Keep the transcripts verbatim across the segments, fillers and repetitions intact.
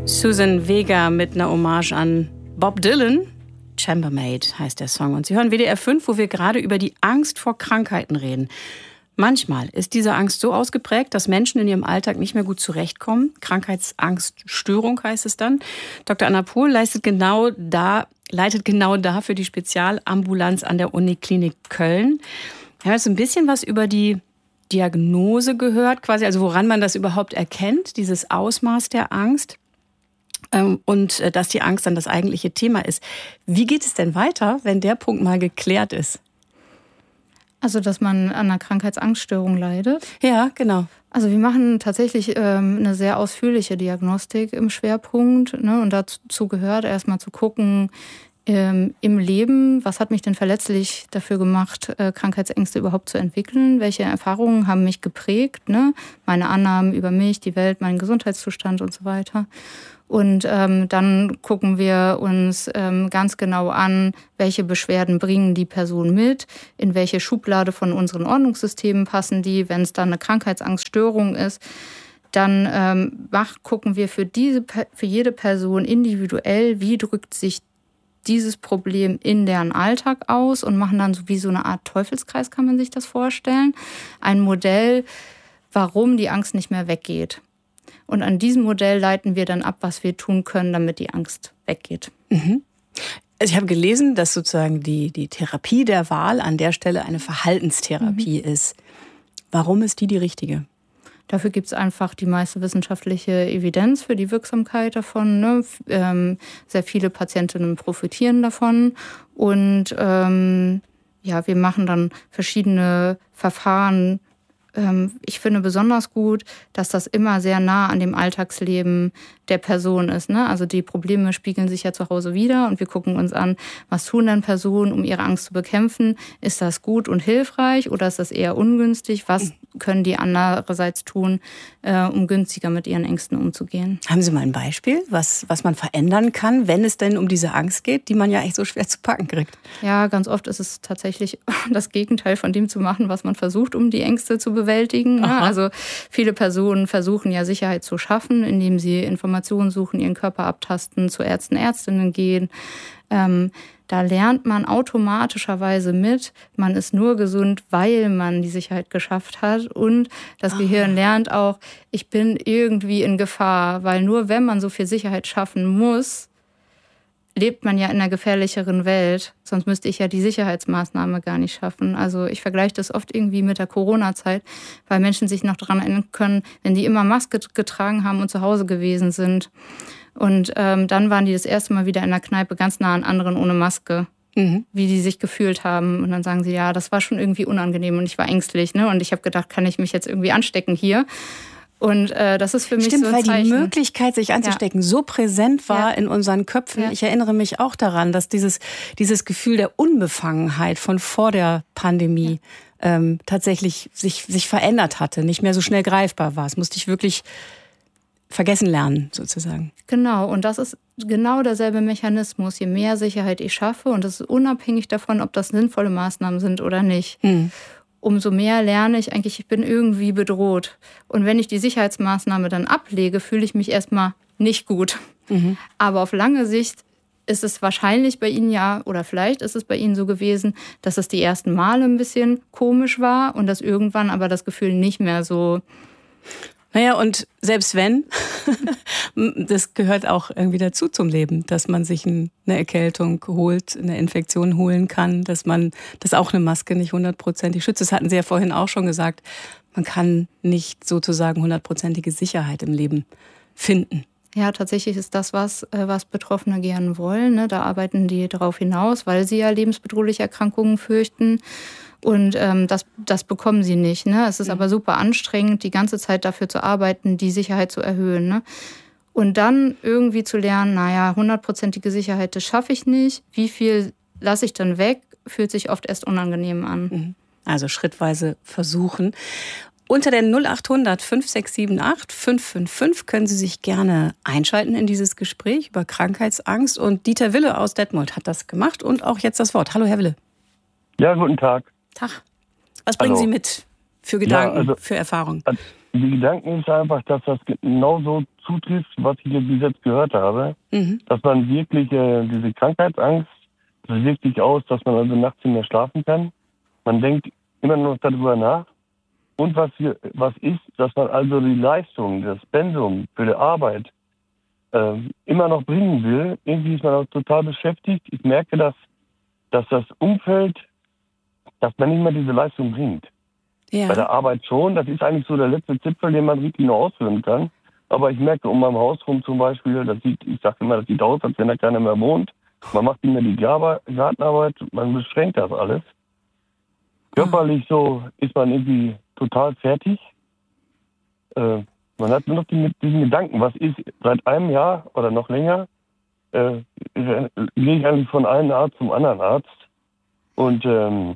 Susan Vega mit einer Hommage an Bob Dylan. Chambermaid heißt der Song. Und Sie hören W D R fünf, wo wir gerade über die Angst vor Krankheiten reden. Manchmal ist diese Angst so ausgeprägt, dass Menschen in ihrem Alltag nicht mehr gut zurechtkommen. Krankheitsangststörung heißt es dann. Doktor Anna Pohl leistet genau da, leitet genau dafür die Spezialambulanz an der Uniklinik Köln. Wir haben jetzt ein bisschen was über die Diagnose gehört, quasi, also woran man das überhaupt erkennt, dieses Ausmaß der Angst. Und dass die Angst dann das eigentliche Thema ist. Wie geht es denn weiter, wenn der Punkt mal geklärt ist? Also, dass man an einer Krankheitsangststörung leidet? Ja, genau. Also wir machen tatsächlich ähm, eine sehr ausführliche Diagnostik im Schwerpunkt. Ne? Und dazu gehört erstmal zu gucken, ähm, im Leben, was hat mich denn verletzlich dafür gemacht, äh, Krankheitsängste überhaupt zu entwickeln? Welche Erfahrungen haben mich geprägt? Ne? Meine Annahmen über mich, die Welt, meinen Gesundheitszustand und so weiter. Und ähm, dann gucken wir uns ähm, ganz genau an, welche Beschwerden bringen die Person mit, in welche Schublade von unseren Ordnungssystemen passen die. Wenn es dann eine Krankheitsangststörung ist, dann ähm, mach, gucken wir für, diese, für jede Person individuell, wie drückt sich dieses Problem in deren Alltag aus und machen dann so wie so eine Art Teufelskreis, kann man sich das vorstellen. Ein Modell, warum die Angst nicht mehr weggeht. Und an diesem Modell leiten wir dann ab, was wir tun können, damit die Angst weggeht. Mhm. Also ich habe gelesen, dass sozusagen die, die Therapie der Wahl an der Stelle eine Verhaltenstherapie mhm. ist. Warum ist die die richtige? Dafür gibt es einfach die meiste wissenschaftliche Evidenz für die Wirksamkeit davon. Ne? Ähm, sehr viele Patientinnen profitieren davon. Und ähm, ja, wir machen dann verschiedene Verfahren. Ich finde besonders gut, dass das immer sehr nah an dem Alltagsleben der Person ist. Ne? Also die Probleme spiegeln sich ja zu Hause wieder und wir gucken uns an, was tun denn Personen, um ihre Angst zu bekämpfen? Ist das gut und hilfreich oder ist das eher ungünstig? Was können die andererseits tun, äh, um günstiger mit ihren Ängsten umzugehen? Haben Sie mal ein Beispiel, was, was man verändern kann, wenn es denn um diese Angst geht, die man ja echt so schwer zu packen kriegt? Ja, ganz oft ist es tatsächlich das Gegenteil von dem zu machen, was man versucht, um die Ängste zu bewältigen. Ne? Also viele Personen versuchen ja Sicherheit zu schaffen, indem sie Informationen suchen, ihren Körper abtasten, zu Ärzten, Ärztinnen gehen. Ähm, da lernt man automatischerweise mit, man ist nur gesund, weil man die Sicherheit geschafft hat. Und das oh. Gehirn lernt auch, ich bin irgendwie in Gefahr, weil nur wenn man so viel Sicherheit schaffen muss, lebt man ja in einer gefährlicheren Welt. Sonst müsste ich ja die Sicherheitsmaßnahme gar nicht schaffen. Also ich vergleiche das oft irgendwie mit der Corona-Zeit, weil Menschen sich noch daran erinnern können, wenn die immer Maske getragen haben und zu Hause gewesen sind. Und ähm, dann waren die das erste Mal wieder in der Kneipe ganz nah an anderen ohne Maske, mhm. wie die sich gefühlt haben. Und dann sagen sie, ja, das war schon irgendwie unangenehm und ich war ängstlich. Ne? Und ich habe gedacht, kann ich mich jetzt irgendwie anstecken hier? Und äh, das ist für mich Stimmt, so ein Zeichen. Weil die Möglichkeit, sich anzustecken, ja. so präsent war ja. in unseren Köpfen. Ja. Ich erinnere mich auch daran, dass dieses, dieses Gefühl der Unbefangenheit von vor der Pandemie ja. ähm, tatsächlich sich, sich verändert hatte, nicht mehr so schnell greifbar war. Das musste ich wirklich vergessen lernen, sozusagen. Genau, und das ist genau derselbe Mechanismus. Je mehr Sicherheit ich schaffe, und das ist unabhängig davon, ob das sinnvolle Maßnahmen sind oder nicht, mhm. umso mehr lerne ich eigentlich, ich bin irgendwie bedroht. Und wenn ich die Sicherheitsmaßnahme dann ablege, fühle ich mich erstmal nicht gut. Mhm. Aber auf lange Sicht ist es wahrscheinlich bei Ihnen ja, oder vielleicht ist es bei Ihnen so gewesen, dass es die ersten Male ein bisschen komisch war und dass irgendwann aber das Gefühl nicht mehr so... Naja, und selbst wenn, das gehört auch irgendwie dazu zum Leben, dass man sich eine Erkältung holt, eine Infektion holen kann, dass man, dass auch eine Maske nicht hundertprozentig schützt. Das hatten Sie ja vorhin auch schon gesagt. Man kann nicht sozusagen hundertprozentige Sicherheit im Leben finden. Ja, tatsächlich ist das was, was Betroffene gern wollen. Ne? Da arbeiten die darauf hinaus, weil sie ja lebensbedrohliche Erkrankungen fürchten. Und ähm, das, das bekommen sie nicht. Ne? Es ist mhm. aber super anstrengend, die ganze Zeit dafür zu arbeiten, die Sicherheit zu erhöhen. Ne? Und dann irgendwie zu lernen, naja, hundertprozentige Sicherheit, das schaffe ich nicht. Wie viel lasse ich dann weg, fühlt sich oft erst unangenehm an. Also schrittweise versuchen. Unter der null acht hundert fünf sechs sieben acht fünf fünf fünf können Sie sich gerne einschalten in dieses Gespräch über Krankheitsangst. Und Dieter Wille aus Detmold hat das gemacht und auch jetzt das Wort. Hallo, Herr Wille. Ja, guten Tag. Tag. Was bringen Hallo. Sie mit für Gedanken, ja, also, für Erfahrungen? die Gedanken ist einfach, dass das genauso zutrifft, was ich jetzt bis jetzt gehört habe. Mhm. Dass man wirklich äh, diese Krankheitsangst, das wirkt sich aus, dass man also nachts nicht mehr schlafen kann. Man denkt immer noch darüber nach. Und was, hier, was ist, dass man also die Leistung, das Pensum für die Arbeit äh, immer noch bringen will. Irgendwie ist man auch total beschäftigt. Ich merke, dass, dass das Umfeld, dass man nicht mehr diese Leistung bringt. Ja. Bei der Arbeit schon. Das ist eigentlich so der letzte Zipfel, den man wirklich noch ausführen kann. Aber ich merke um meinem Haus rum zum Beispiel, das sieht, ich sage immer, das sieht aus, als wenn da keiner mehr wohnt. Man macht nicht mehr die Gartenarbeit, man beschränkt das alles. Körperlich so ist man irgendwie total fertig. Äh, man hat nur noch die, diesen Gedanken, was ist seit einem Jahr oder noch länger, äh, gehe ich eigentlich von einem Arzt zum anderen Arzt. Und ähm,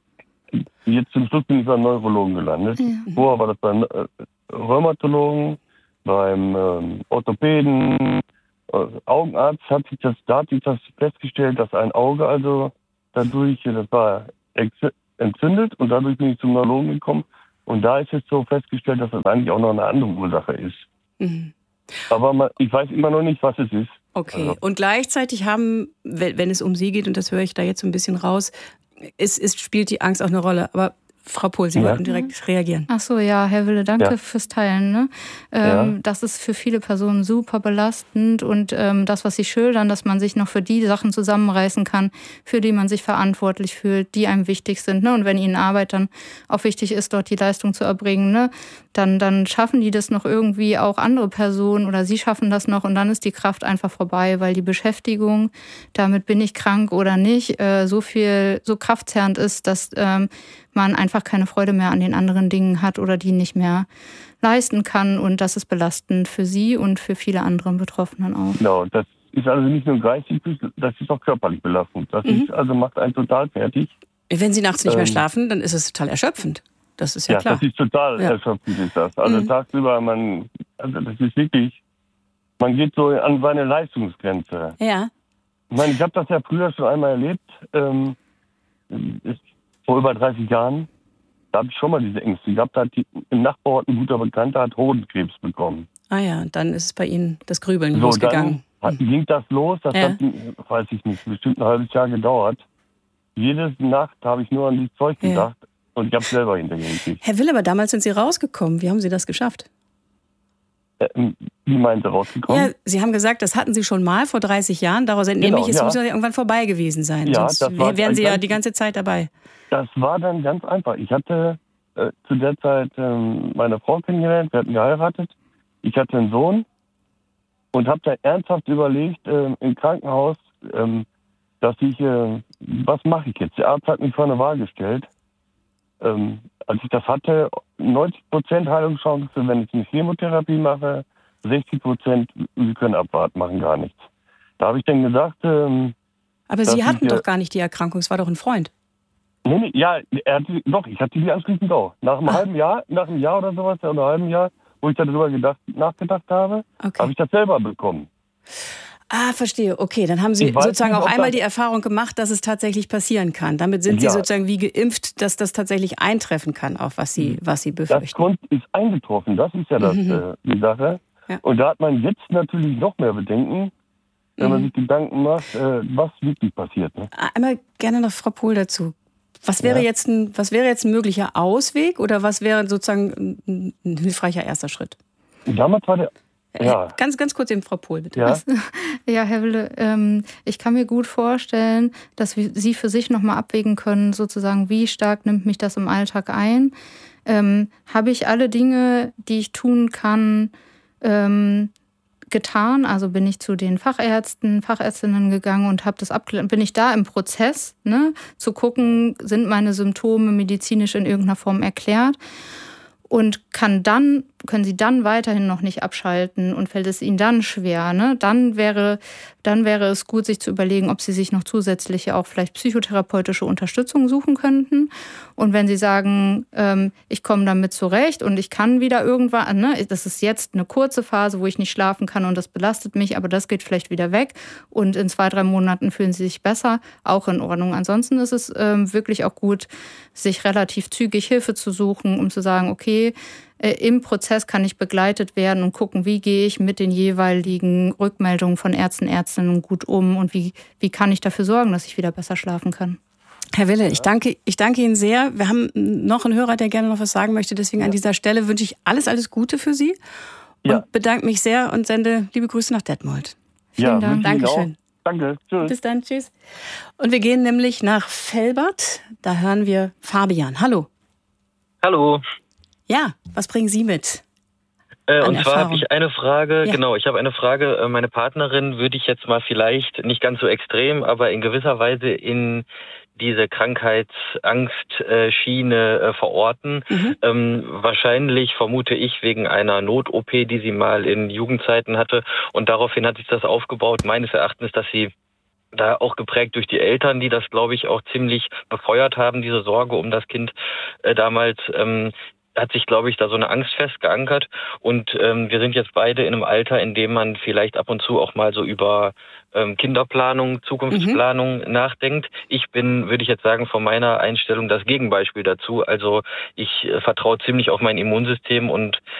jetzt zum Schluss bin ich beim Neurologen gelandet. Ja. Vorher war das beim äh, Rheumatologen, beim ähm, Orthopäden, äh, Augenarzt hat sich das, da hat sich das festgestellt, dass ein Auge also dadurch, das war entzündet und dadurch bin ich zum Neurologen gekommen. Und da ist jetzt so festgestellt, dass das eigentlich auch noch eine andere Ursache ist. Mhm. Aber man, ich weiß immer noch nicht, was es ist. Okay, also. Und gleichzeitig haben, wenn es um Sie geht, und das höre ich da jetzt so ein bisschen raus, ist, ist, spielt die Angst auch eine Rolle. Aber Frau Pohl, Sie ja. wollten direkt reagieren. Ach so, ja, Herr Wille, danke ja. fürs Teilen. Ne? Ähm, ja. Das ist für viele Personen super belastend und ähm, das, was Sie schildern, dass man sich noch für die Sachen zusammenreißen kann, für die man sich verantwortlich fühlt, die einem wichtig sind. Ne? Und wenn Ihnen Arbeit dann auch wichtig ist, dort die Leistung zu erbringen, ne? dann, dann schaffen die das noch irgendwie auch andere Personen oder Sie schaffen das noch und dann ist die Kraft einfach vorbei, weil die Beschäftigung, damit bin ich krank oder nicht, äh, so viel, so kraftzerrend ist, dass ähm, man einfach keine Freude mehr an den anderen Dingen hat oder die nicht mehr leisten kann. Und das ist belastend für Sie und für viele andere Betroffenen auch. Genau, das ist also nicht nur geistig, das ist auch körperlich belastend. Das mhm. ist, also macht einen total fertig. Wenn Sie nachts nicht mehr ähm, schlafen, dann ist es total erschöpfend. Das ist ja, ja klar. Ja, das ist total ja. erschöpfend. Ist das. Also mhm. tagsüber, man, also das ist wirklich, man geht so an seine Leistungsgrenze. Ja. Ich meine, ich habe das ja früher schon einmal erlebt. Ähm, ist, vor über dreißig Jahren, da habe ich schon mal diese Ängste gehabt. Da hat die, im Nachbarort ein guter Bekannter hat Hodenkrebs bekommen. Ah ja, dann ist es bei Ihnen das Grübeln so, losgegangen. Dann hat, ging das los, das ja. hat, weiß ich nicht, bestimmt ein halbes Jahr gedauert. Jede Nacht habe ich nur an dieses Zeug gedacht ja. und ich habe es selber hintergekriegt. Herr Will, aber damals sind Sie rausgekommen. Wie haben Sie das geschafft? Äh, wie meinen Sie rausgekommen? Ja, Sie haben gesagt, das hatten Sie schon mal vor dreißig Jahren. Daraus entnehme genau, ich, es ja. muss ja irgendwann vorbei gewesen sein. Ja, Sonst das war, wären Sie ja die ganze Zeit dabei. Das war dann ganz einfach. Ich hatte äh, zu der Zeit ähm, meine Frau kennengelernt, wir hatten geheiratet. Ich hatte einen Sohn und habe da ernsthaft überlegt äh, im Krankenhaus, ähm, dass ich, äh, was mache ich jetzt? Der Arzt hat mich vor eine Wahl gestellt. Ähm, als ich das hatte, neunzig Prozent Heilungschance, wenn ich eine Chemotherapie mache, sechzig Prozent, wir können abwarten, machen gar nichts. Da habe ich dann gesagt... Ähm, Aber Sie hatten ich, doch gar nicht die Erkrankung, es war doch ein Freund. Nee, nee, ja, er hatte, doch, ich hatte die anschließend auch. Nach einem Ach. halben Jahr, nach einem Jahr oder sowas, oder einem halben Jahr, wo ich darüber gedacht, nachgedacht habe, okay. habe ich das selber bekommen. Ah, verstehe. Okay, dann haben Sie sozusagen nicht, auch einmal die Erfahrung gemacht, dass es tatsächlich passieren kann. Damit sind ja. Sie sozusagen wie geimpft, dass das tatsächlich eintreffen kann, auch was Sie, was Sie befürchten. Das ist eingetroffen, das ist ja das, mhm. äh, die Sache. Ja. Und da hat man jetzt natürlich noch mehr Bedenken, wenn mhm. man sich Gedanken macht, äh, was wirklich passiert. Ne? Einmal gerne noch Frau Pohl dazu. Was wäre, ja. jetzt ein, was wäre jetzt ein möglicher Ausweg oder was wäre sozusagen ein, ein hilfreicher erster Schritt? Damals war der... Ja. Ganz, ganz kurz eben Frau Pohl, bitte. Ja, ja Herr Wille, ähm, ich kann mir gut vorstellen, dass Sie für sich nochmal abwägen können, sozusagen, wie stark nimmt mich das im Alltag ein? Ähm, habe ich alle Dinge, die ich tun kann, ähm, getan? Also bin ich zu den Fachärzten, Fachärztinnen gegangen und habe das abgeklärt. Bin ich da im Prozess, ne, zu gucken, sind meine Symptome medizinisch in irgendeiner Form erklärt? Und kann dann, können Sie dann weiterhin noch nicht abschalten und fällt es Ihnen dann schwer, ne? Dann wäre, dann wäre es gut, sich zu überlegen, ob Sie sich noch zusätzliche, auch vielleicht psychotherapeutische Unterstützung suchen könnten. Und wenn Sie sagen, ähm, ich komme damit zurecht und ich kann wieder irgendwann, ne, das ist jetzt eine kurze Phase, wo ich nicht schlafen kann und das belastet mich, aber das geht vielleicht wieder weg und in zwei, drei Monaten fühlen Sie sich besser, auch in Ordnung. Ansonsten ist es ähm, wirklich auch gut, sich relativ zügig Hilfe zu suchen, um zu sagen, okay, äh, im Prozess kann ich begleitet werden und gucken, wie gehe ich mit den jeweiligen Rückmeldungen von Ärzten, Ärztinnen gut um und wie, wie kann ich dafür sorgen, dass ich wieder besser schlafen kann. Herr Wille, ich danke, ich danke Ihnen sehr. Wir haben noch einen Hörer, der gerne noch was sagen möchte. Deswegen an dieser Stelle wünsche ich alles, alles Gute für Sie und ja. bedanke mich sehr und sende liebe Grüße nach Detmold. Vielen ja, Dank. Dankeschön. Danke. Tschüss. Bis dann. Tschüss. Und wir gehen nämlich nach Velbert. Da hören wir Fabian. Hallo. Hallo. Ja, was bringen Sie mit? Äh, und zwar habe ich eine Frage, ja. genau, ich habe eine Frage. Meine Partnerin würde ich jetzt mal vielleicht nicht ganz so extrem, aber in gewisser Weise in diese Krankheitsangstschiene äh, verorten. Mhm. Ähm, wahrscheinlich, vermute ich, wegen einer Not-O P, die sie mal in Jugendzeiten hatte. Und daraufhin hat sich das aufgebaut, meines Erachtens, dass sie da auch geprägt durch die Eltern, die das, glaube ich, auch ziemlich befeuert haben, diese Sorge um das Kind äh, damals, ähm, hat sich, glaube ich, da so eine Angst festgeankert. Und ähm, wir sind jetzt beide in einem Alter, in dem man vielleicht ab und zu auch mal so über ähm, Kinderplanung, Zukunftsplanung mhm. nachdenkt. Ich bin, würde ich jetzt sagen, von meiner Einstellung das Gegenbeispiel dazu. Also ich äh, vertraue ziemlich auf mein Immunsystem und